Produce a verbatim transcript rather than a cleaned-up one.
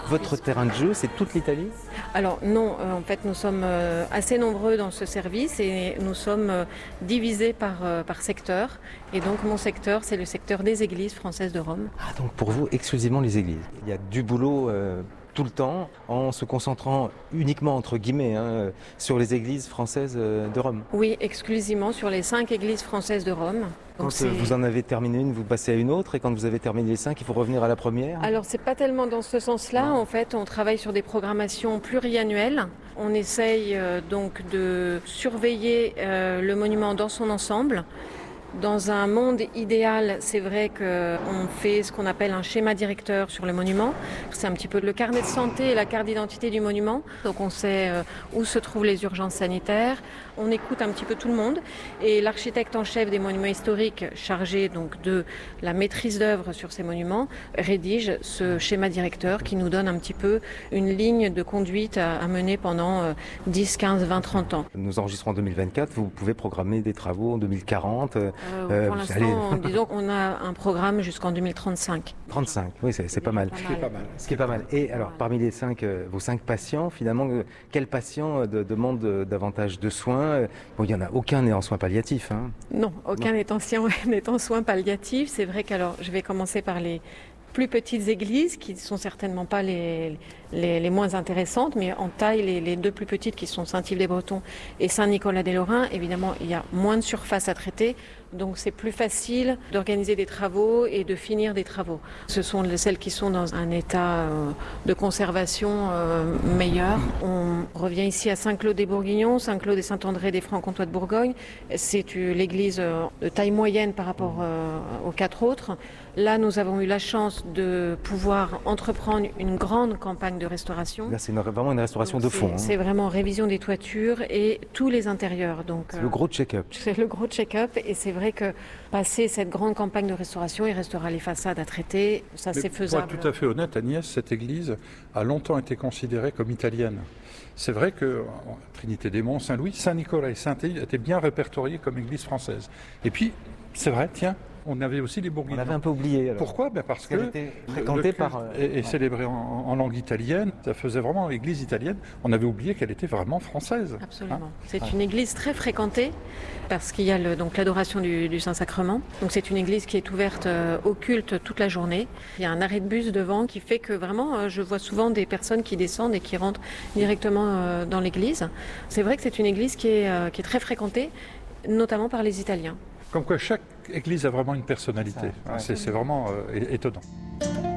Votre terrain de jeu, c'est toute l'Italie? Alors non, euh, en fait nous sommes euh, assez nombreux dans ce service et nous sommes euh, divisés par, euh, par secteur. Et donc mon secteur, c'est le secteur des églises françaises de Rome. Ah, donc pour vous, exclusivement les églises. Il y a du boulot euh, tout le temps, en se concentrant uniquement, entre guillemets, hein, sur les églises françaises euh, de Rome. Oui, exclusivement sur les cinq églises françaises de Rome. Quand Donc, euh, vous en avez terminé une, vous passez à une autre, et quand vous avez terminé les cinq, il faut revenir à la première? Alors c'est pas tellement dans ce sens-là, en fait on travaille sur des programmations pluriannuelles. On essaye euh, donc de surveiller euh, le monument dans son ensemble. Dans un monde idéal, c'est vrai qu'on fait ce qu'on appelle un schéma directeur sur le monument. C'est un petit peu le carnet de santé et la carte d'identité du monument. Donc on sait où se trouvent les urgences sanitaires, on écoute un petit peu tout le monde. Et l'architecte en chef des monuments historiques, chargé donc de la maîtrise d'œuvre sur ces monuments, rédige ce schéma directeur qui nous donne un petit peu une ligne de conduite à, à mener pendant dix, quinze, vingt, trente ans. Nous enregistrons en deux mille vingt-quatre, vous pouvez programmer des travaux en deux mille quarante. Euh, euh, pour l'instant, allez... disons qu'on a un programme jusqu'en deux mille trente-cinq. trente-cinq, oui, c'est pas mal. Ce qui est pas mal. Ce qui est pas mal. Et alors, parmi les cinq, euh, vos cinq patients, finalement, euh, quels patients euh, de, demandent euh, davantage de soins? Bon, il n'y en a aucun n'est en soins palliatifs. Hein. Non, aucun n'est en, en soins palliatifs. C'est vrai qu'alors, je vais commencer par les plus petites églises qui ne sont certainement pas les, les, les moins intéressantes, mais en taille, les, les deux plus petites qui sont Saint-Yves-des-Bretons et Saint-Nicolas-des-Lorrains, évidemment, il y a moins de surface à traiter, donc c'est plus facile d'organiser des travaux et de finir des travaux. Ce sont celles qui sont dans un état euh, de conservation euh, meilleur. On revient ici à Saint-Claude-des-Bourguignons, Saint-Claude et Saint-André des Francs-Comtois de Bourgogne. C'est l'église euh, de taille moyenne par rapport euh, aux quatre autres. Là, nous avons eu la chance de pouvoir entreprendre une grande campagne de restauration. Là, c'est vraiment une restauration de fond. C'est hein. vraiment révision des toitures et tous les intérieurs. C'est euh, le gros check-up. C'est le gros check-up et c'est vrai que passer cette grande campagne de restauration, il restera les façades à traiter. Ça, c'est faisable. Pour être tout à fait honnête, Agnès, cette église a longtemps été considérée comme italienne. C'est vrai que Trinité des Monts, Saint-Louis, Saint-Nicolas et Saint-Élie étaient bien répertoriés comme église française. Et puis, c'est vrai, tiens, on avait aussi les Bourguignons. On avait un peu oublié. Alors. Pourquoi? Ben parce, parce qu'elle était fréquentée par... Et, et célébrée en, en langue italienne. Ça faisait vraiment église italienne. On avait oublié qu'elle était vraiment française. Absolument. Hein? C'est ah. une église très fréquentée parce qu'il y a le, donc l'adoration du, du Saint-Sacrement. Donc c'est une église qui est ouverte euh, au culte toute la journée. Il y a un arrêt de bus devant qui fait que vraiment, euh, je vois souvent des personnes qui descendent et qui rentrent directement euh, dans l'église. C'est vrai que c'est une église qui est, euh, qui est très fréquentée, notamment par les Italiens. Comme quoi chaque église a vraiment une personnalité. Ouais. C'est vraiment euh, étonnant.